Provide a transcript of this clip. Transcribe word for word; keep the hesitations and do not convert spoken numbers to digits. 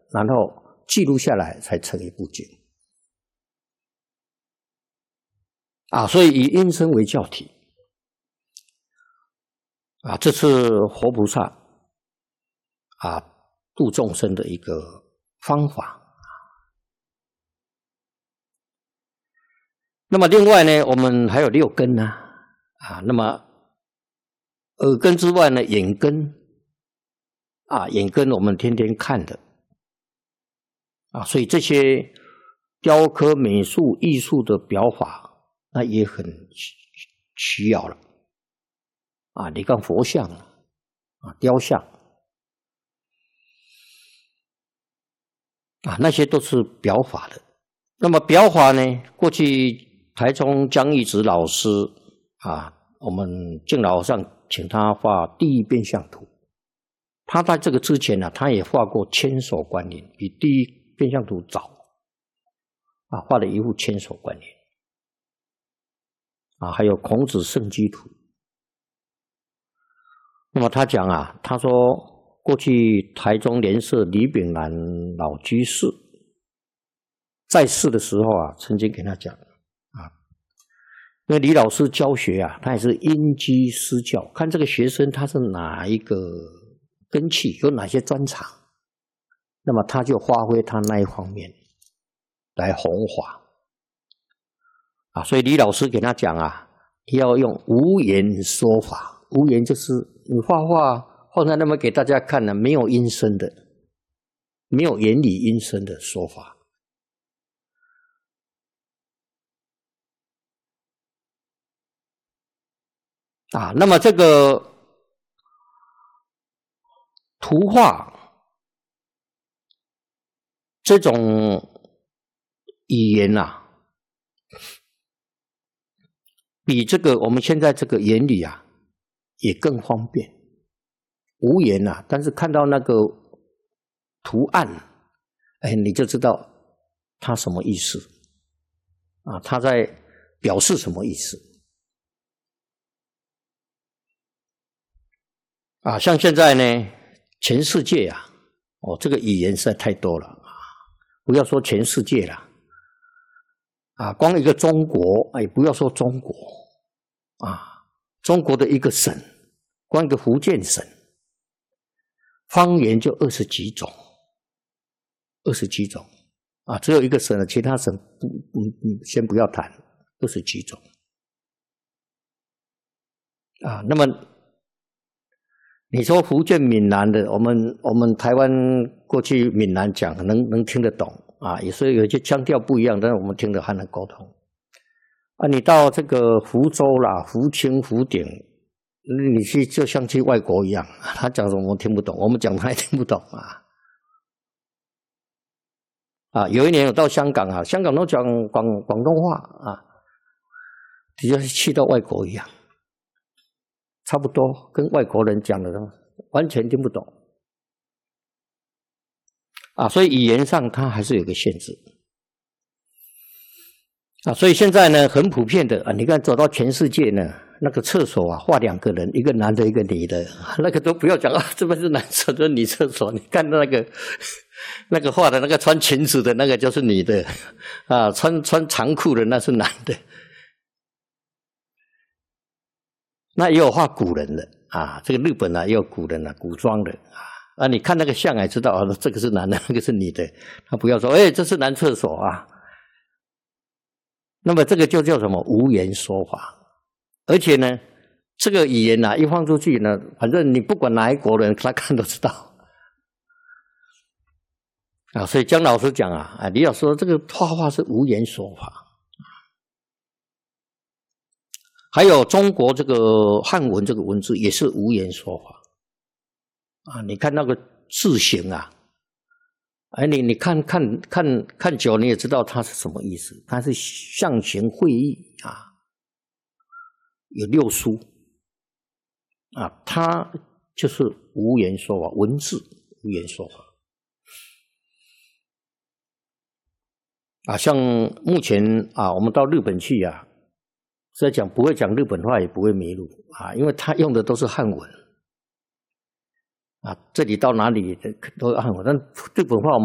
然后记录下来才成一部经。啊，所以以音声为教体。啊，这是活菩萨啊度众生的一个方法。那么另外呢，我们还有六根呢，啊，那么耳根之外呢，眼根，啊，眼根我们天天看的，啊，所以这些雕刻、美术、艺术的表法，那也很需要了。啊，你看佛像啊，雕像啊，那些都是表法的。那么表法呢，过去台中江义直老师啊，我们敬老上请他画第一变相图。他在这个之前呢、啊，他也画过千手观音，比第一变相图早啊，画了一幅千手观音啊，还有孔子圣迹图。那么他讲啊，他说过去台中莲社李炳南老居士在世的时候啊，曾经跟他讲啊，因为李老师教学啊，他也是因机施教，看这个学生他是哪一个根器，有哪些专长，那么他就发挥他那一方面来弘法啊。所以李老师给他讲啊，要用无言说法。无言就是你画画放在那么给大家看呢，没有音声的，没有言语音声的说法啊。那么这个图画这种语言啊，比这个我们现在这个言语啊也更方便。无言啊，但是看到那个图案，哎，你就知道它什么意思啊，它在表示什么意思啊。像现在呢，全世界啊，哦，这个语言实在太多了啊，不要说全世界了啊，光一个中国，哎，不要说中国啊，中国的一个省，光一个福建省，方言就二十几种，二十几种啊，只有一个省了，其他省不，嗯嗯，先不要谈，二十几种啊。那么你说福建闽南的，我们我们台湾过去闽南讲，能能听得懂啊，有时候有些腔调不一样，但是我们听得还能沟通啊。你到这个福州啦、福清、福鼎。你去就像去外国一样，他讲什么我们听不懂，我们讲他也听不懂啊。啊，有一年我到香港啊，香港都讲广广东话啊，就像去到外国一样，差不多跟外国人讲的完全听不懂啊。所以语言上它还是有个限制啊。所以现在呢，很普遍的啊，你看走到全世界呢。那个厕所啊，画两个人，一个男的，一个女的，那个都不要讲啊，这边是男厕，这女厕所。你看那个那个画的那个穿裙子的那个就是女的啊，穿穿长裤的那是男的。那也有画古人的啊，这个日本啊也有古人啊，古装的啊。啊，你看那个像还知道啊，这个是男的，那个是女的。他不要说，哎，这是男厕所啊。那么这个就叫什么无言说法。而且呢，这个语言啊，一放出去呢，反正你不管哪一国人，他看都知道啊。所以江老师讲啊，啊，李老师说这个画画是无言说法。还有中国这个汉文这个文字也是无言说法啊。你看那个字形啊，哎，你你看看看看久，你也知道它是什么意思，它是象形会意啊。有六书啊，它就是无言说法，文字无言说法啊。像目前啊，我们到日本去啊，是在讲不会讲日本话也不会迷路啊，因为他用的都是汉文啊，这里到哪里都是汉文，但日本话我们